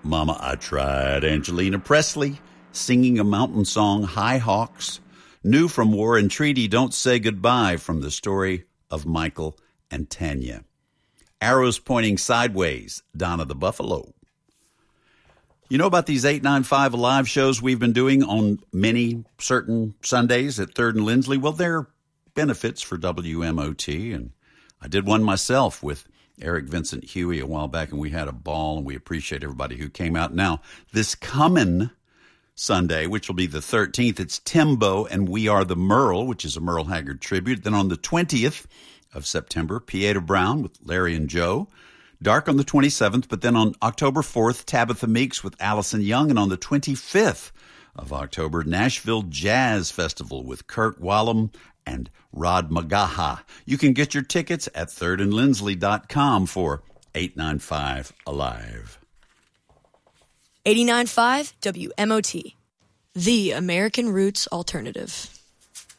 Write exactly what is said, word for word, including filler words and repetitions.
Mama, I Tried. Angelina Presley singing a mountain song, High Hawks. New from War and Treaty, Don't Say Goodbye, from the story of Michael and Tanya. Arrows Pointing Sideways, Donna the Buffalo. You know about these eight ninety-five Alive shows we've been doing on many certain Sundays at third and Lindsley? Well, they're benefits for W M O T, and I did one myself with Eric Vincent Huey a while back, and we had a ball, and we appreciate everybody who came out. Now, this coming Sunday, which will be the thirteenth, it's Timbo and We Are the Merle, which is a Merle Haggard tribute. Then on the twentieth of September, Pieta Brown with Larry and Joe. Dark on the twenty-seventh, but then on October fourth, Tabitha Meeks with Allison Young. And on the twenty-fifth of October, Nashville Jazz Festival with Kurt Wallum and Rod Magaha. You can get your tickets at third and lindsley dot com for eight ninety-five Alive. eighty-nine point five W M O T, the American Roots Alternative.